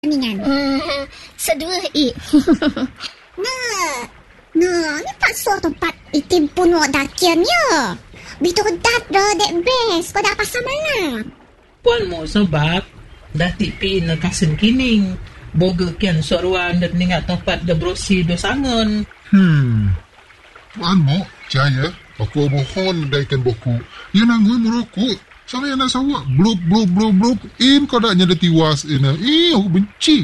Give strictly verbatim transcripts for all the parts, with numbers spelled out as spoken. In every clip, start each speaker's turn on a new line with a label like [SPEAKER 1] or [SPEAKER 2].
[SPEAKER 1] Ningan.
[SPEAKER 2] Hmm, sedua ik.
[SPEAKER 1] Nah, nah, ni paksa tempat itim pun wak dakiannya. Bitu dat dah dek best. Kau dah pasal mana?
[SPEAKER 3] Puan mo sebab datik pi na kasen kining. Boga kian soruan dan ningat tempat da brosi do sangon.
[SPEAKER 4] Hmm. Puan mo, Jaya, aku mohon daikan boku. Ya nangui merokok. Saya nak sawak. Blub, blub, blub, blub. In kau dah nyada tiwas ina. Eh, aku benci.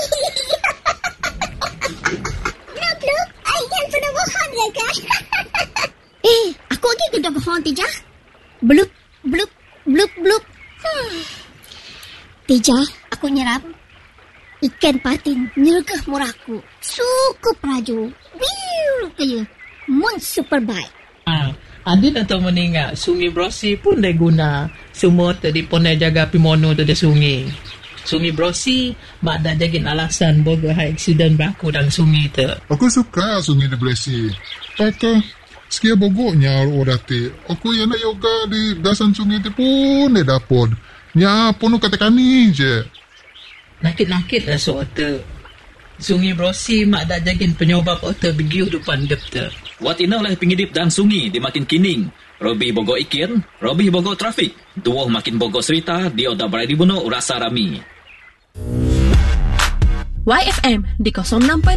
[SPEAKER 1] Blub, blub. Ayah pernah mohon ya kan?
[SPEAKER 2] Eh, aku lagi kena bohong Tija. Blup, blup, blup, blup. Hmm. Tija, aku nyerap. Ikan patin nyergah murahku. Suku praju. Biu kaya. Mun super bike.
[SPEAKER 3] Ah, adin atau meningat sungai brosi pun dah guna. Semua tadi pun dah jaga pimono tu dah sungai. Sungai brosi mak dah jagin alasan boga hai aksiden berlaku dalam sungai tu.
[SPEAKER 4] Aku suka sungai di Bresi. Taka, sekia bogoknya orang dati. Aku yang nak yoga di dasan sungai tu pun dia dapat. Ya, pun katakan ni je.
[SPEAKER 3] Nakit-nakit lah soal tu. Sungai brosi mak dah jagin penyobab otak begiu depan dep tu.
[SPEAKER 5] Wat ina oleh pengidip dan sungi di makin kining. Robi bogo ikin, Robi bogo trafik. Duoh makin bogo cerita di oda barai di buno rasa rami.
[SPEAKER 6] Y F M di kosong enam.